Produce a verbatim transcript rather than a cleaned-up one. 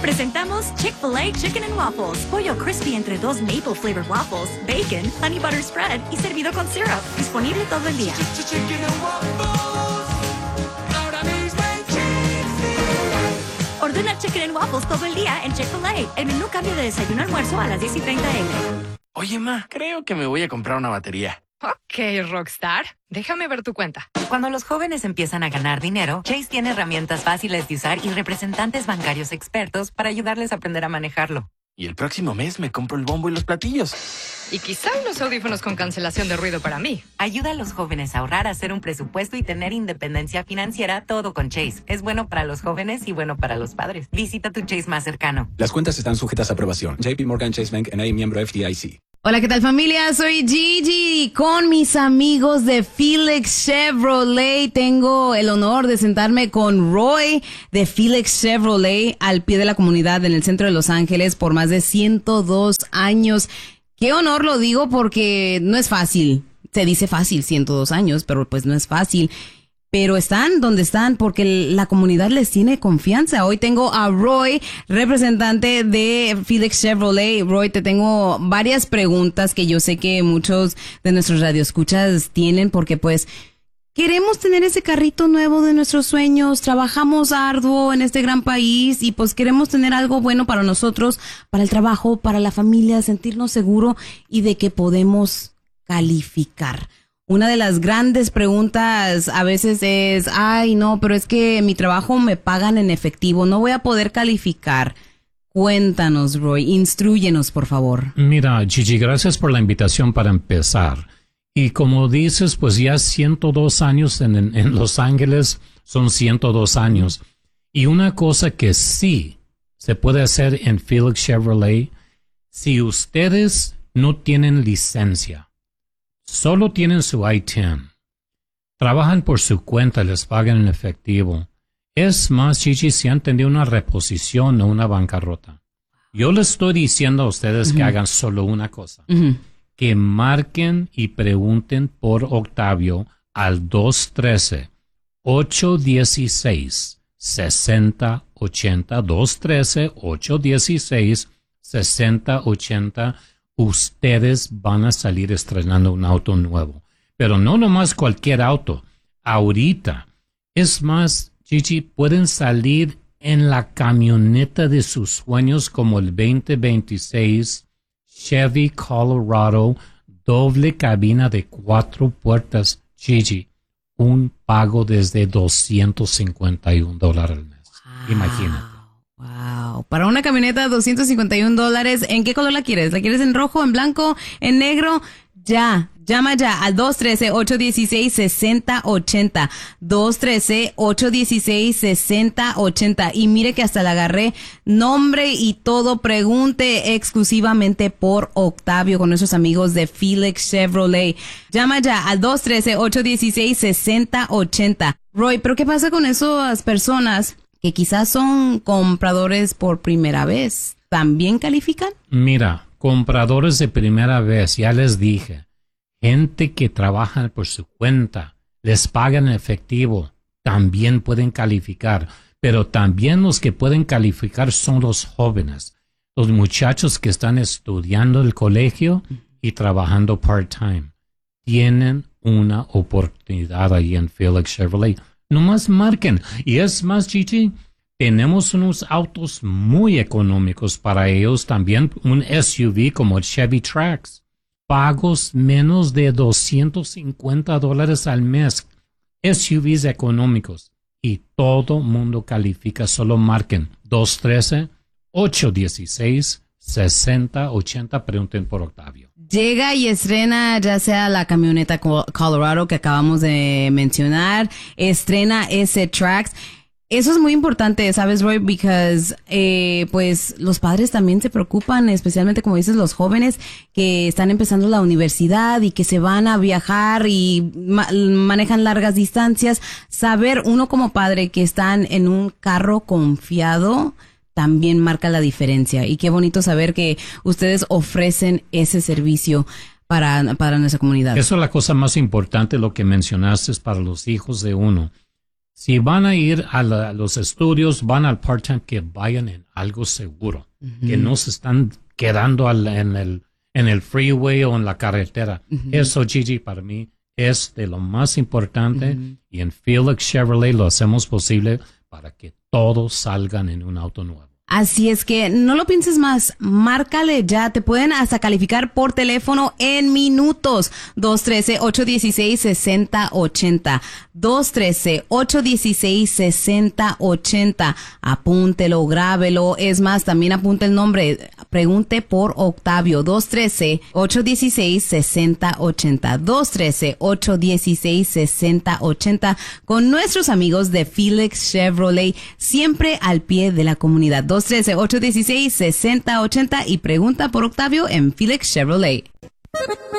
Presentamos Chick-fil-A Chicken and Waffles. Pollo crispy entre dos maple flavored waffles, bacon, honey butter spread y servido con syrup. Disponible todo el día. Chicken and Waffles. Ahora mismo en Chick-fil-A. Ordena Chicken and Waffles todo el día en Chick-fil-A. El menú cambia de desayuno a almuerzo a las diez y treinta a eme. Oye, ma, creo que me voy a comprar una batería. Ok, Rockstar. Déjame ver tu cuenta. Cuando los jóvenes empiezan a ganar dinero, Chase tiene herramientas fáciles de usar y representantes bancarios expertos para ayudarles a aprender a manejarlo. Y el próximo mes me compro el bombo y los platillos. Y quizá unos audífonos con cancelación de ruido para mí. Ayuda a los jóvenes a ahorrar, a hacer un presupuesto y tener independencia financiera, todo con Chase. Es bueno para los jóvenes y bueno para los padres. Visita tu Chase más cercano. Las cuentas están sujetas a aprobación. J P Morgan Chase Bank N A, miembro F D I C. Hola, ¿qué tal, familia? Soy Gigi con mis amigos de Felix Chevrolet. Tengo el honor de sentarme con Roy de Felix Chevrolet al pie de la comunidad en el centro de Los Ángeles por más de ciento dos años. Qué honor lo digo porque no es fácil. Se dice fácil, ciento dos años, pero pues no es fácil. Pero están donde están porque la comunidad les tiene confianza. Hoy tengo a Roy, representante de Felix Chevrolet. Roy, te tengo varias preguntas que yo sé que muchos de nuestros radioescuchas tienen porque pues queremos tener ese carrito nuevo de nuestros sueños. Trabajamos arduo en este gran país y pues queremos tener algo bueno para nosotros, para el trabajo, para la familia, sentirnos seguros y de que podemos calificar. Una de las grandes preguntas a veces es, ay, no, pero es que mi trabajo me pagan en efectivo, no voy a poder calificar. Cuéntanos, Roy, instrúyenos, por favor. Mira, Gigi, gracias por la invitación para empezar. Y como dices, pues ya ciento dos años en, en, en Los Ángeles son ciento dos años. Y una cosa que sí se puede hacer en Felix Chevrolet, si ustedes no tienen licencia, solo tienen su I diez. Trabajan por su cuenta, les pagan en efectivo. Es más, Gigi, si han tenido una reposición o una bancarrota. Yo les estoy diciendo a ustedes uh-huh. que hagan solo una cosa. Uh-huh. Que marquen y pregunten por Octavio al dos uno tres, ocho uno seis, seis cero ocho cero. dos uno tres, ocho uno seis, seis cero ocho cero. Ustedes van a salir estrenando un auto nuevo. Pero no nomás cualquier auto. Ahorita. Es más, Gigi, pueden salir en la camioneta de sus sueños como el veinte veintiséis Chevy Colorado, doble cabina de cuatro puertas. Gigi, un pago desde doscientos cincuenta y un dólares al mes. Wow. Imagínate. Wow, para una camioneta doscientos cincuenta y un dólares, ¿en qué color la quieres? ¿La quieres en rojo, en blanco, en negro? Ya, llama ya al dos uno tres, ocho uno seis, seis cero ocho cero, dos uno tres, ocho uno seis, seis cero ocho cero. Y mire que hasta le agarré nombre y todo. Pregunte exclusivamente por Octavio con nuestros amigos de Felix Chevrolet. Llama ya al dos uno tres, ocho uno seis, seis cero ocho cero. Roy, ¿pero qué pasa con esas personas que quizás son compradores por primera vez? ¿También califican? Mira, compradores de primera vez, ya les dije, gente que trabaja por su cuenta, les pagan en efectivo, también pueden calificar, pero también los que pueden calificar son los jóvenes, los muchachos que están estudiando el colegio y trabajando part-time. Tienen una oportunidad ahí en Felix Chevrolet. Nomás marquen. Y es más, Gigi, tenemos unos autos muy económicos para ellos también. Un S U V como el Chevy Trax. Pagos menos de doscientos cincuenta dólares al mes. S U Vs económicos. Y todo mundo califica. Solo marquen dos uno tres, ocho uno seis, seis cero ocho cero. Pregunten por Octavio. Llega y estrena ya sea la camioneta Colorado que acabamos de mencionar, estrena ese Trax. Eso es muy importante, ¿sabes, Roy? Because, eh, pues, los padres también se preocupan, especialmente, como dices, los jóvenes que están empezando la universidad y que se van a viajar y ma- manejan largas distancias. Saber, uno como padre, que están en un carro confiado también marca la diferencia. Y qué bonito saber que ustedes ofrecen ese servicio para, para nuestra comunidad. Eso es la cosa más importante, lo que mencionaste es para los hijos de uno. Si van a ir a, la- a los estudios, van al part-time, que vayan en algo seguro, uh-huh. que no se están quedando al, en, el, en el freeway o en la carretera. Uh-huh. Eso, Gigi, para mí es de lo más importante, uh-huh. y en Felix Chevrolet lo hacemos posible para que todos salgan en un auto nuevo. Así es que no lo pienses más, márcale ya, te pueden hasta calificar por teléfono en minutos. dos uno tres, ocho uno seis, seis cero ocho cero. dos uno tres, ocho uno seis, seis cero ocho cero. Apúntelo, grábelo. Es más, también apunte el nombre. Pregunte por Octavio. dos uno tres, ocho uno seis, seis cero ocho cero. dos uno tres, ocho uno seis, seis cero ocho cero. Con nuestros amigos de Felix Chevrolet, siempre al pie de la comunidad. dos uno tres, ocho uno seis, seis cero ocho cero y pregunta por Octavio en Felix Chevrolet.